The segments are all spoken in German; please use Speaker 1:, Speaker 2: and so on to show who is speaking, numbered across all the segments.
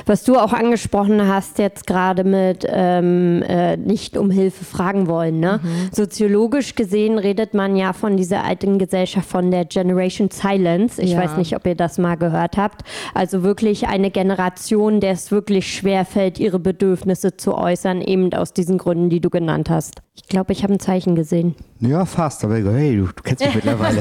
Speaker 1: Was du auch angesprochen hast jetzt gerade mit nicht um Hilfe fragen wollen. Ne? Soziologisch gesehen redet man ja von dieser alten Gesellschaft von der Generation Silence. Ich weiß nicht, ob ihr das mal gehört habt. Also wirklich eine Generation, der es wirklich schwerfällt, ihre Bedürfnisse zu äußern, eben aus diesen Gründen, die du genannt hast. Ich glaube, ich habe ein Zeichen gesehen.
Speaker 2: Ja, fast, aber hey, du kennst mich mittlerweile.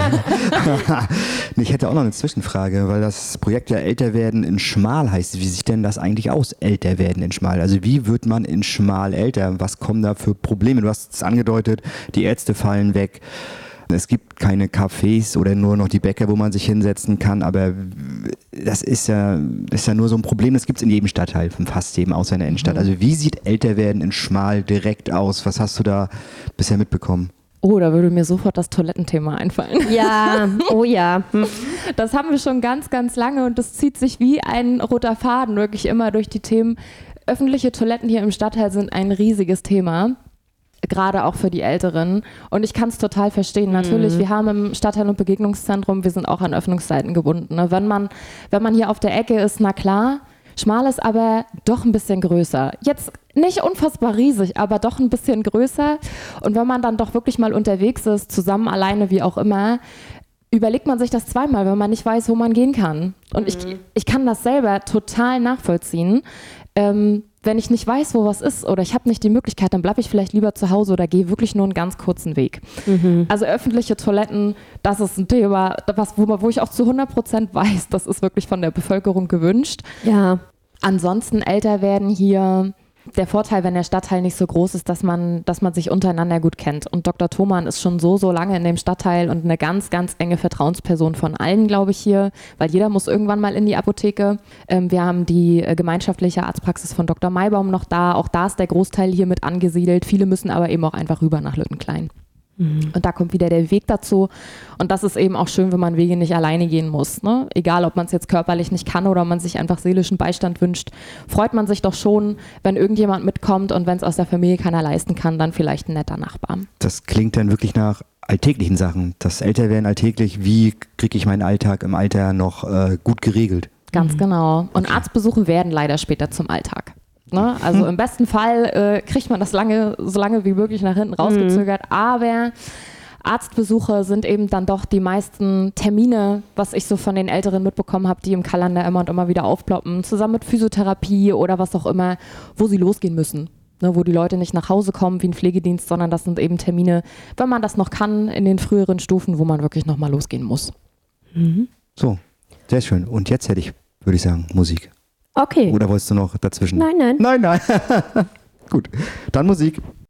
Speaker 2: Ich hätte auch noch eine Zwischenfrage, weil das Projekt ja Älter werden in Schmal heißt. Wie sieht denn das eigentlich aus, älter werden in Schmal? Also wie wird man in Schmal älter? Was kommen da für Probleme? Du hast es angedeutet, die Ärzte fallen weg. Es gibt keine Cafés oder nur noch die Bäcker, wo man sich hinsetzen kann, aber das ist ja nur so ein Problem, das gibt es in jedem Stadtteil, fast jedem, außer in der Innenstadt. Also wie sieht Älterwerden in Schmal direkt aus? Was hast du da bisher mitbekommen?
Speaker 3: Oh, da würde mir sofort das Toilettenthema einfallen.
Speaker 1: Ja, oh ja.
Speaker 3: Das haben wir schon ganz, ganz lange und das zieht sich wie ein roter Faden wirklich immer durch die Themen. Öffentliche Toiletten hier im Stadtteil sind ein riesiges Thema. Gerade auch für die Älteren. Und ich kann es total verstehen. Natürlich, wir haben im Stadtteil- und Begegnungszentrum, wir sind auch an Öffnungszeiten gebunden. Ne? Wenn man hier auf der Ecke ist, na klar, Schmal ist aber doch ein bisschen größer. Jetzt nicht unfassbar riesig, aber doch ein bisschen größer. Und wenn man dann doch wirklich mal unterwegs ist, zusammen, alleine, wie auch immer, überlegt man sich das zweimal, wenn man nicht weiß, wo man gehen kann. Und ich kann das selber total nachvollziehen. Wenn ich nicht weiß, wo was ist oder ich habe nicht die Möglichkeit, dann bleibe ich vielleicht lieber zu Hause oder gehe wirklich nur einen ganz kurzen Weg. Also öffentliche Toiletten, das ist ein Thema, wo ich auch zu 100% weiß, das ist wirklich von der Bevölkerung gewünscht.
Speaker 1: Ja.
Speaker 3: Ansonsten älter werden hier. Der Vorteil, wenn der Stadtteil nicht so groß ist, dass man sich untereinander gut kennt. Und Dr. Thomann ist schon so lange in dem Stadtteil und eine ganz, ganz enge Vertrauensperson von allen, glaube ich, hier, weil jeder muss irgendwann mal in die Apotheke. Wir haben die gemeinschaftliche Arztpraxis von Dr. Maibaum noch da. Auch da ist der Großteil hier mit angesiedelt. Viele müssen aber eben auch einfach rüber nach Lüttenklein. Und da kommt wieder der Weg dazu. Und das ist eben auch schön, wenn man Wege nicht alleine gehen muss. Ne? Egal, ob man es jetzt körperlich nicht kann oder man sich einfach seelischen Beistand wünscht, freut man sich doch schon, wenn irgendjemand mitkommt und wenn es aus der Familie keiner leisten kann, dann vielleicht ein netter Nachbar.
Speaker 2: Das klingt dann wirklich nach alltäglichen Sachen. Das Älterwerden alltäglich, wie kriege ich meinen Alltag im Alter noch gut geregelt?
Speaker 3: Ganz genau. Und Arztbesuche werden leider später zum Alltag. Ne? Also im besten Fall kriegt man das so lange wie möglich nach hinten rausgezögert, aber Arztbesuche sind eben dann doch die meisten Termine, was ich so von den Älteren mitbekommen habe, die im Kalender immer und immer wieder aufploppen, zusammen mit Physiotherapie oder was auch immer, wo sie losgehen müssen. Ne? Wo die Leute nicht nach Hause kommen wie ein Pflegedienst, sondern das sind eben Termine, wenn man das noch kann, in den früheren Stufen, wo man wirklich nochmal losgehen muss.
Speaker 2: So, sehr schön. Und jetzt würde ich sagen, Musik.
Speaker 1: Okay.
Speaker 2: Oder wolltest du noch dazwischen?
Speaker 1: Nein.
Speaker 2: Nein. Gut, dann Musik.